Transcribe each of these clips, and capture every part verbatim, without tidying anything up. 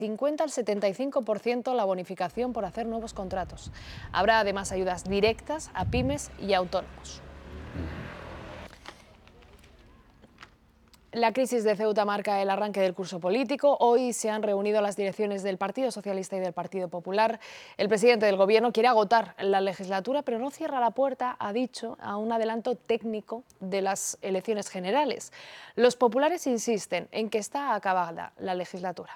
cincuenta al setenta y cinco por ciento la bonificación por hacer nuevos contratos. Habrá además ayudas directas a pymes y autónomos. La crisis de Ceuta marca el arranque del curso político. Hoy se han reunido las direcciones del Partido Socialista y del Partido Popular. El presidente del Gobierno quiere agotar la legislatura, pero no cierra la puerta, ha dicho, a un adelanto técnico de las elecciones generales. Los populares insisten en que está acabada la legislatura.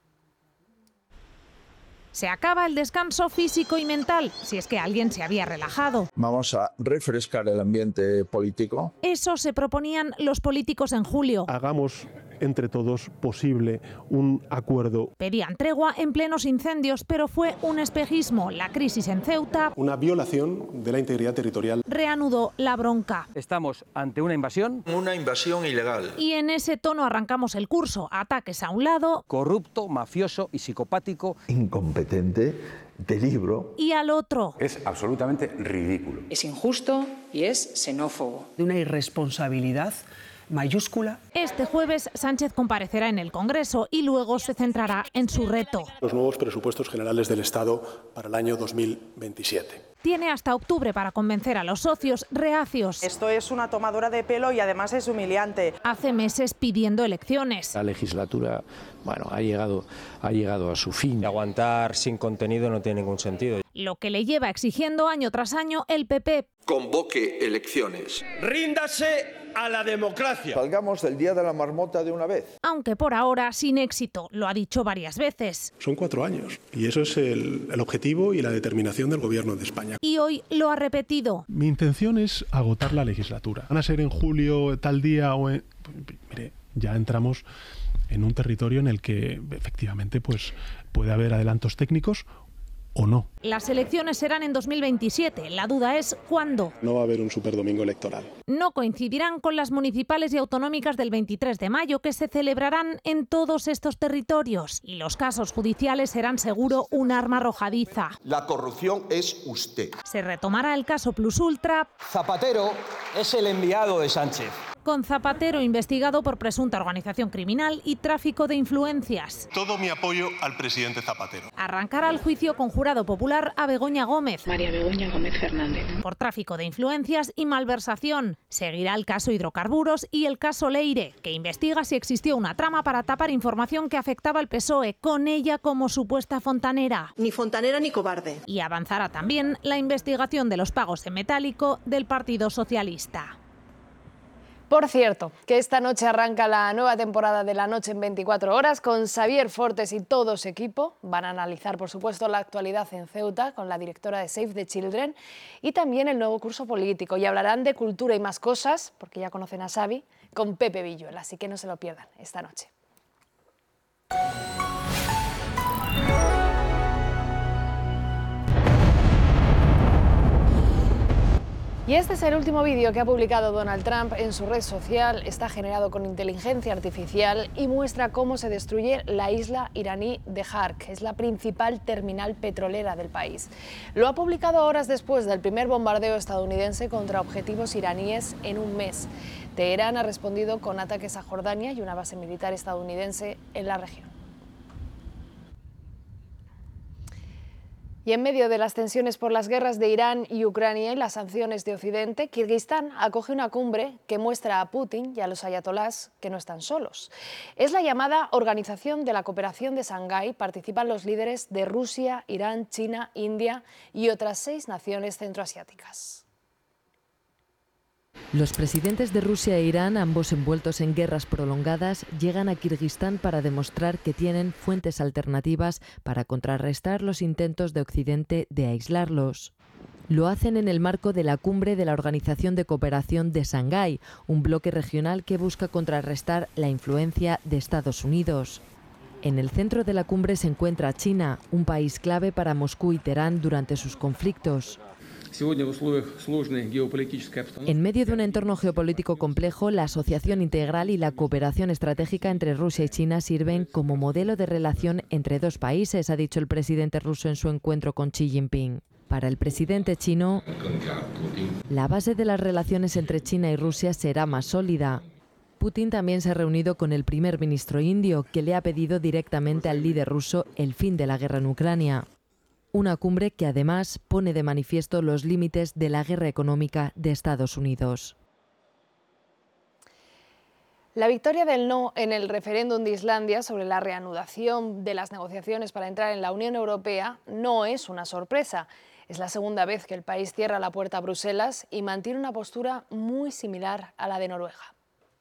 Se acaba el descanso físico y mental, si es que alguien se había relajado. Vamos a refrescar el ambiente político. Eso se proponían los políticos en julio. Hagamos entre todos posible un acuerdo. Pedían tregua en plenos incendios, pero fue un espejismo. La crisis en Ceuta, Una violación de la integridad territorial. reanudó la bronca. Estamos ante una invasión. Una invasión ilegal. Y en ese tono arrancamos el curso. Ataques a un lado. Corrupto, mafioso y psicopático. Incompetente, de libro. Y al otro. Es absolutamente ridículo. Es injusto y es xenófobo. De una irresponsabilidad mayúscula. Este jueves Sánchez comparecerá en el Congreso y luego se centrará en su reto. Los nuevos presupuestos generales del Estado para el año dos mil veintisiete. Tiene hasta octubre para convencer a los socios reacios. Esto es una tomadura de pelo y además es humillante. Hace meses pidiendo elecciones. La legislatura, bueno, ha llegado, ha llegado a su fin. Aguantar sin contenido no tiene ningún sentido. Lo que le lleva exigiendo año tras año el P P. Convoque elecciones. Ríndase a la democracia. Salgamos del día de la marmota de una vez. Aunque por ahora sin éxito, lo ha dicho varias veces. Son cuatro años y eso es el, el objetivo y la determinación del Gobierno de España. Y hoy lo ha repetido. Mi intención es agotar la legislatura. Van a ser en julio tal día o en... Mire, ya entramos en un territorio en el que efectivamente pues, puede haber adelantos técnicos o no. Las elecciones serán en dos mil veintisiete. La duda es ¿cuándo? No va a haber un superdomingo electoral. No coincidirán con las municipales y autonómicas del veintitrés de mayo, que se celebrarán en todos estos territorios. Y los casos judiciales serán seguro un arma arrojadiza. La corrupción es usted. Se retomará el caso Plus Ultra. Zapatero es el enviado de Sánchez. Con Zapatero investigado por presunta organización criminal y tráfico de influencias. Todo mi apoyo al presidente Zapatero. Arrancará el juicio con jurado popular a Begoña Gómez. María Begoña Gómez Fernández. Por tráfico de influencias y malversación. Seguirá el caso Hidrocarburos y el caso Leire, que investiga si existió una trama para tapar información que afectaba al P S O E, con ella como supuesta fontanera. Ni fontanera ni cobarde. Y avanzará también la investigación de los pagos en metálico del Partido Socialista. Por cierto, que esta noche arranca la nueva temporada de La Noche en veinticuatro horas con Xavier Fortes y todo su equipo. Van a analizar, por supuesto, la actualidad en Ceuta con la directora de Save the Children y también el nuevo curso político. Y hablarán de cultura y más cosas, porque ya conocen a Xavi, con Pepe Villuel. Así que no se lo pierdan esta noche. Y este es el último vídeo que ha publicado Donald Trump en su red social. Está generado con inteligencia artificial y muestra cómo se destruye la isla iraní de Hark. Es la principal terminal petrolera del país. Lo ha publicado horas después del primer bombardeo estadounidense contra objetivos iraníes en un mes. Teherán ha respondido con ataques a Jordania y una base militar estadounidense en la región. Y en medio de las tensiones por las guerras de Irán y Ucrania y las sanciones de Occidente, Kirguistán acoge una cumbre que muestra a Putin y a los ayatolás que no están solos. Es la llamada Organización de la Cooperación de Shanghái. Participan los líderes de Rusia, Irán, China, India y otras seis naciones centroasiáticas. Los presidentes de Rusia e Irán, ambos envueltos en guerras prolongadas, llegan a Kirguistán para demostrar que tienen fuentes alternativas para contrarrestar los intentos de Occidente de aislarlos. Lo hacen en el marco de la cumbre de la Organización de Cooperación de Shanghái, un bloque regional que busca contrarrestar la influencia de Estados Unidos. En el centro de la cumbre se encuentra China, un país clave para Moscú y Teherán durante sus conflictos. En medio de un entorno geopolítico complejo, la asociación integral y la cooperación estratégica entre Rusia y China sirven como modelo de relación entre dos países, ha dicho el presidente ruso en su encuentro con Xi Jinping. Para el presidente chino, la base de las relaciones entre China y Rusia será más sólida. Putin también se ha reunido con el primer ministro indio, que le ha pedido directamente al líder ruso el fin de la guerra en Ucrania. Una cumbre que además pone de manifiesto los límites de la guerra económica de Estados Unidos. La victoria del no en el referéndum de Islandia sobre la reanudación de las negociaciones para entrar en la Unión Europea no es una sorpresa. Es la segunda vez que el país cierra la puerta a Bruselas y mantiene una postura muy similar a la de Noruega.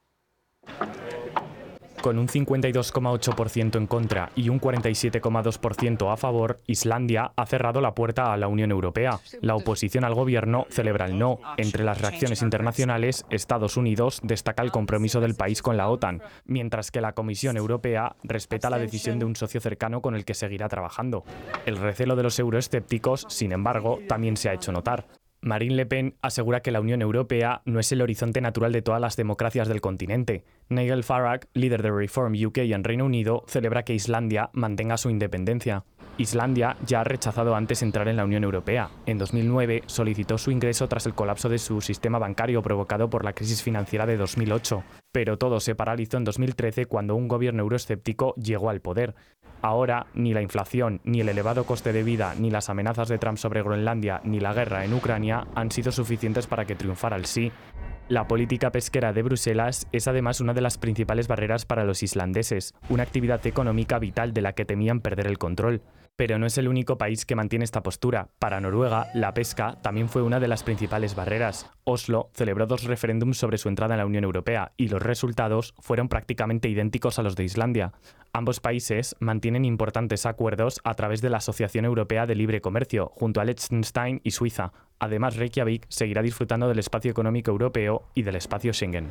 Con un cincuenta y dos coma ocho por ciento en contra y un cuarenta y siete coma dos por ciento a favor, Islandia ha cerrado la puerta a la Unión Europea. La oposición al gobierno celebra el no. Entre las reacciones internacionales, Estados Unidos destaca el compromiso del país con la OTAN, mientras que la Comisión Europea respeta la decisión de un socio cercano con el que seguirá trabajando. El recelo de los euroescépticos, sin embargo, también se ha hecho notar. Marine Le Pen asegura que la Unión Europea no es el horizonte natural de todas las democracias del continente. Nigel Farage, líder de Reform U K en Reino Unido, celebra que Islandia mantenga su independencia. Islandia ya ha rechazado antes entrar en la Unión Europea. En dos mil nueve solicitó su ingreso tras el colapso de su sistema bancario provocado por la crisis financiera de dos mil ocho. Pero todo se paralizó en dos mil trece cuando un gobierno euroescéptico llegó al poder. Ahora, ni la inflación, ni el elevado coste de vida, ni las amenazas de Trump sobre Groenlandia, ni la guerra en Ucrania han sido suficientes para que triunfara el sí. La política pesquera de Bruselas es además una de las principales barreras para los islandeses, una actividad económica vital de la que temían perder el control. Pero no es el único país que mantiene esta postura. Para Noruega, la pesca también fue una de las principales barreras. Oslo celebró dos referéndums sobre su entrada en la Unión Europea y los resultados fueron prácticamente idénticos a los de Islandia. Ambos países mantienen importantes acuerdos a través de la Asociación Europea de Libre Comercio, junto a Liechtenstein y Suiza. Además, Reykjavik seguirá disfrutando del espacio económico europeo y del espacio Schengen.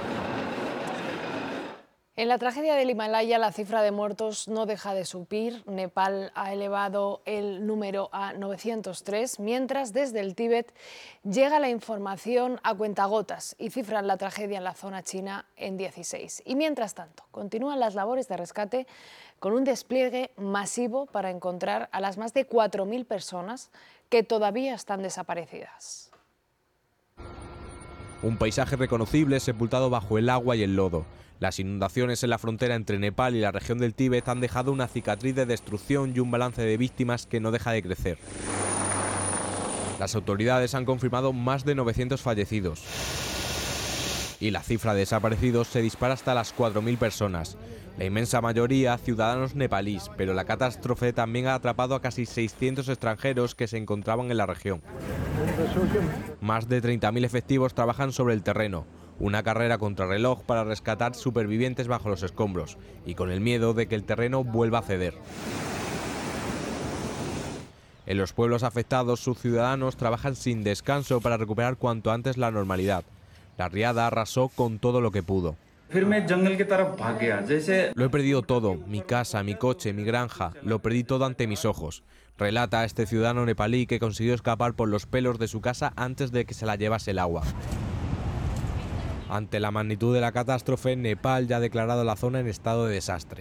En la tragedia del Himalaya, la cifra de muertos no deja de subir. Nepal ha elevado el número a novecientos tres, mientras desde el Tíbet llega la información a cuentagotas y cifran la tragedia en la zona china en dieciséis. Y mientras tanto, continúan las labores de rescate con un despliegue masivo para encontrar a las más de cuatro mil personas que todavía están desaparecidas. Un paisaje reconocible sepultado bajo el agua y el lodo. Las inundaciones en la frontera entre Nepal y la región del Tíbet han dejado una cicatriz de destrucción y un balance de víctimas que no deja de crecer. Las autoridades han confirmado más de novecientos fallecidos. Y la cifra de desaparecidos se dispara hasta las cuatro mil personas. La inmensa mayoría ciudadanos nepalíes, pero la catástrofe también ha atrapado a casi seiscientos extranjeros que se encontraban en la región. Más de treinta mil efectivos trabajan sobre el terreno. Una carrera contrarreloj para rescatar supervivientes bajo los escombros y con el miedo de que el terreno vuelva a ceder. En los pueblos afectados, sus ciudadanos trabajan sin descanso para recuperar cuanto antes la normalidad. La riada arrasó con todo lo que pudo. Lo he perdido todo, mi casa, mi coche, mi granja, lo perdí todo ante mis ojos. Relata este ciudadano nepalí que consiguió escapar por los pelos de su casa antes de que se la llevase el agua. Ante la magnitud de la catástrofe, Nepal ya ha declarado la zona en estado de desastre.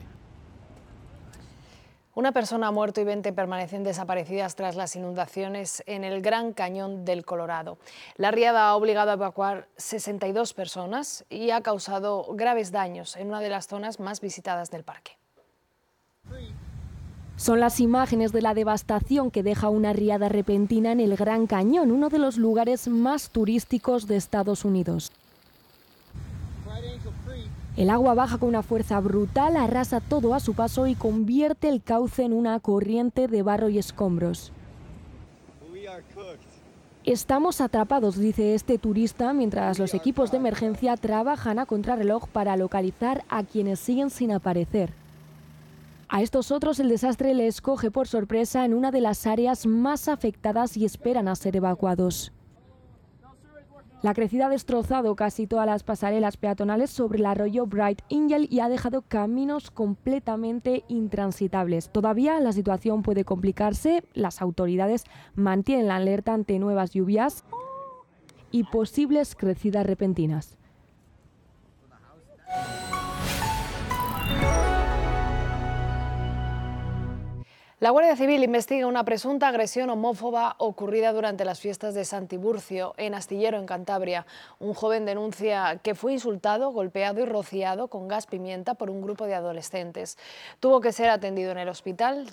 Una persona ha muerto y veinte permanecen desaparecidas tras las inundaciones en el Gran Cañón del Colorado. La riada ha obligado a evacuar sesenta y dos personas y ha causado graves daños en una de las zonas más visitadas del parque. Son las imágenes de la devastación que deja una riada repentina en el Gran Cañón, uno de los lugares más turísticos de Estados Unidos. El agua baja con una fuerza brutal, arrasa todo a su paso y convierte el cauce en una corriente de barro y escombros. Estamos atrapados, dice este turista, mientras los equipos de emergencia trabajan a contrarreloj para localizar a quienes siguen sin aparecer. A estos otros el desastre les coge por sorpresa en una de las áreas más afectadas y esperan a ser evacuados. La crecida ha destrozado casi todas las pasarelas peatonales sobre el arroyo Bright Angel y ha dejado caminos completamente intransitables. Todavía la situación puede complicarse. Las autoridades mantienen la alerta ante nuevas lluvias y posibles crecidas repentinas. La Guardia Civil investiga una presunta agresión homófoba ocurrida durante las fiestas de Sant Tiburcio, en Astillero, en Cantabria. Un joven denuncia que fue insultado, golpeado y rociado con gas pimienta por un grupo de adolescentes. Tuvo que ser atendido en el hospital